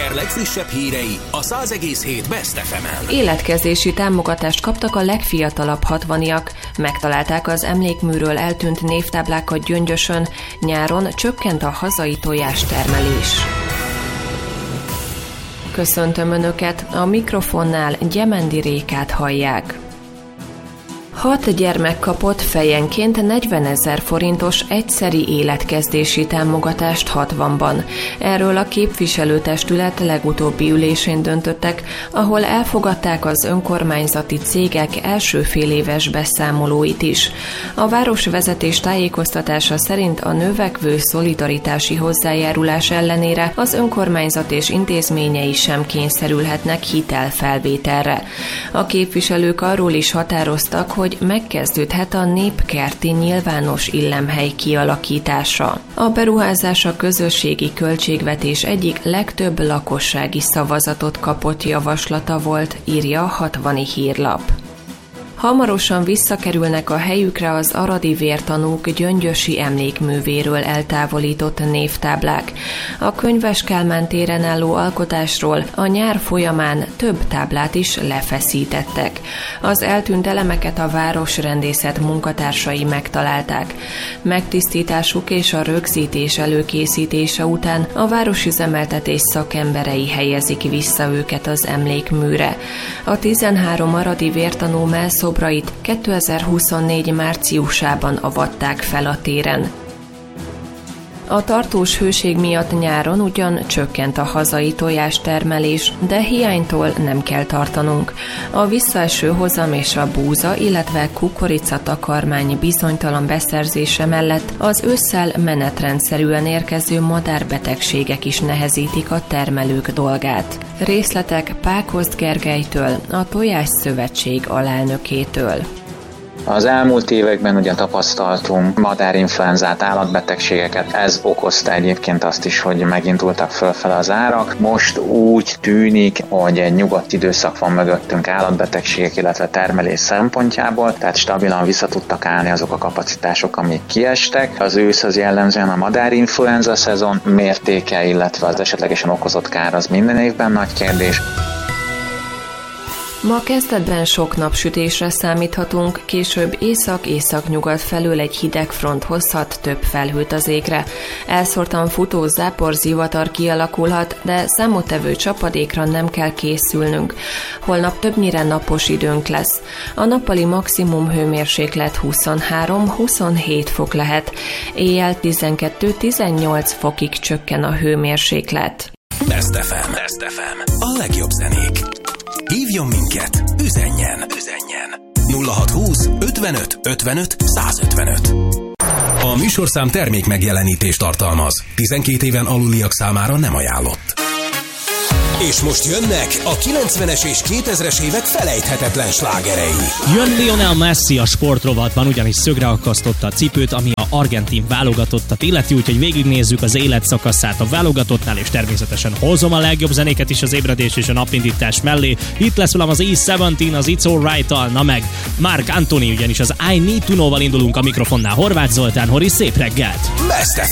Eger legfrissebb hírei a 100,7 Best FM-en. Életkezdési támogatást kaptak a legfiatalabb 60-iak. Megtalálták az emlékműről eltűnt névtáblákat Gyöngyösön. Nyáron csökkent a hazai tojástermelés. Köszöntöm Önöket, a mikrofonnál Gyemendi Rékát hallják. 6 gyermek kapott fejenként 40 000 forintos egyszeri életkezdési támogatást 60-ban. Erről a képviselőtestület legutóbbi ülésén döntöttek, ahol elfogadták az önkormányzati cégek első féléves beszámolóit is. A városvezetés tájékoztatása szerint a növekvő szolidaritási hozzájárulás ellenére az önkormányzat és intézményei sem kényszerülhetnek hitelfelvételre. A képviselők arról is határoztak, hogy megkezdődhet a népkerti nyilvános illemhely kialakítása. A beruházás a közösségi költségvetés egyik legtöbb lakossági szavazatot kapott javaslata volt, írja a 60 hírlap. Hamarosan visszakerülnek a helyükre az aradi vértanúk gyöngyösi emlékművéről eltávolított névtáblák. A Könyves Kálmán téren álló alkotásról a nyár folyamán több táblát is lefeszítettek. Az eltűnt elemeket a városrendészet munkatársai megtalálták. Megtisztításuk és a rögzítés előkészítése után a városüzemeltetés szakemberei helyezik vissza őket az emlékműre. A 13 aradi vértanú melszobrait 2024 márciusában avatták fel a téren. A tartós hőség miatt nyáron ugyan csökkent a hazai tojástermelés, de hiánytól nem kell tartanunk. A visszaeső hozam és a búza, illetve kukoricatakarmány bizonytalan beszerzése mellett az ősszel menetrendszerűen érkező madárbetegségek is nehezítik a termelők dolgát. Részletek Pákozd Gergelytől, a Tojásszövetség alelnökétől. Az elmúlt években ugye tapasztaltunk madárinfluenzát, állatbetegségeket, ez okozta egyébként azt is, hogy megindultak fölfele az árak. Most úgy tűnik, hogy egy nyugodt időszak van mögöttünk állatbetegségek, illetve termelés szempontjából, tehát stabilan vissza tudtak állni azok a kapacitások, amik kiestek. Az ősz az jellemzően a madárinfluenza szezon mértéke, illetve az esetlegesen okozott kár az minden évben nagy kérdés. Ma kezdetben sok napsütésre számíthatunk, később észak-északnyugat felől egy hideg front hozhat több felhőt az égre. Elszórtan futó záporzivatar kialakulhat, de számottevő csapadékra nem kell készülnünk. Holnap többnyire napos időnk lesz. A nappali maximum hőmérséklet 23-27 fok lehet. Éjjel 12-18 fokig csökken a hőmérséklet. Best FM. Best FM. A legjobb zenék. Hívjon minket, üzenjen 0620 55 55 155. A műsorszám termék megjelenítést tartalmaz. 12 éven aluliak számára nem ajánlott. És most jönnek a 90-es és 2000-es évek felejthetetlen slágerei. Jön Lionel Messi a sportrovatban, ugyanis szögre akasztotta a cipőt, ami a argentin válogatottat illeti, úgyhogy végignézzük az életszakaszát a válogatottnál, és természetesen hozom a legjobb zenéket is az ébredés és a napindítás mellé. Itt lesz velem az E17, az It's Alright-tal, na meg Mark Anthony, ugyanis az I Need To Know-val indulunk a mikrofonnál. Horváth Zoltán, Hori, szép reggelt! Best